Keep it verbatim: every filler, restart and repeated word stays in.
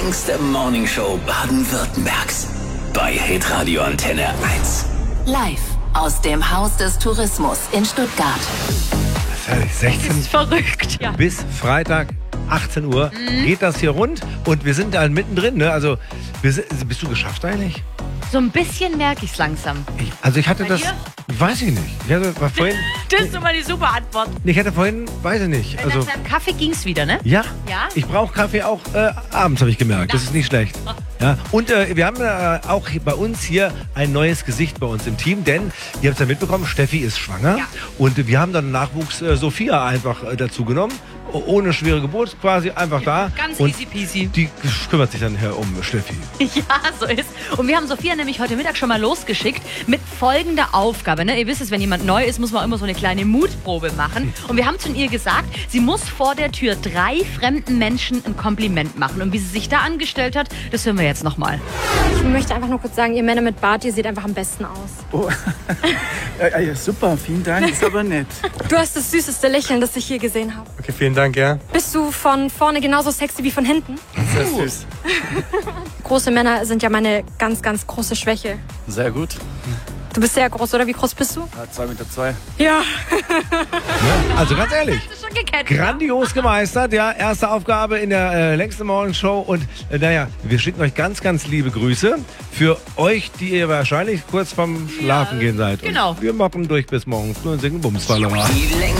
längste Morningshow Baden-Württembergs. Bei Hitradio Antenne eins. Live aus dem Haus des Tourismus in Stuttgart. Fertig, sechzehn Das ist verrückt. Ja. bis Freitag achtzehn Uhr Mhm. geht das hier rund und wir sind da mittendrin. Ne? Also, wir sind, bist du geschafft eigentlich? So ein bisschen merke ich es langsam. Ich, also ich hatte Bei das, dir? weiß ich nicht. Ich hatte war vorhin, Das ist immer die super Antwort. ich hatte vorhin, weiß ich nicht. Bei Also deinem Kaffee ging es wieder, ne? ja, Ja? ich brauche Kaffee auch äh, abends, habe ich gemerkt. Das ist nicht schlecht. Ja, und äh, wir haben äh, auch hier bei uns hier ein neues Gesicht bei uns im Team, denn ihr habt es ja mitbekommen, Steffi ist schwanger Ja. und wir haben dann Nachwuchs äh, Sophia einfach äh, dazu genommen, o- ohne schwere Geburt quasi einfach da. Ganz und easy peasy. Die kümmert sich dann her um Steffi. Ja, so ist. Und wir haben Sophia nämlich heute Mittag schon mal losgeschickt mit folgender Aufgabe. Ne? Ihr wisst es, wenn jemand neu ist, muss man immer so eine kleine Mutprobe machen. Und wir haben zu ihr gesagt, sie muss vor der Tür drei fremden Menschen ein Kompliment machen. Und wie sie sich da angestellt hat, das hören wir jetzt nochmal. Ich möchte einfach nur kurz sagen, ihr Männer mit Bart, ihr seht einfach am besten aus. Oh. ja, ja, super, vielen Dank, ist aber nett. Du hast das süßeste Lächeln, das ich je gesehen habe. Okay, vielen Dank, ja. Bist du von vorne genauso sexy wie von hinten? Sehr süß. Große Männer sind ja meine ganz, ganz große Schwäche. Sehr gut. Du bist sehr groß, oder? Wie groß bist du? Ja, zwei Meter zwei. Ja. Also ganz ehrlich. Das ist schon gekettet. Grandios gemeistert, ja. Erste Aufgabe in der äh, längsten Morningshow. Und äh, naja, wir schicken euch ganz, ganz liebe Grüße für euch, die ihr wahrscheinlich kurz vorm Schlafen gehen seid. genau. Und wir moppen durch bis morgens. Nur ein Singen Bums verloren. Die längste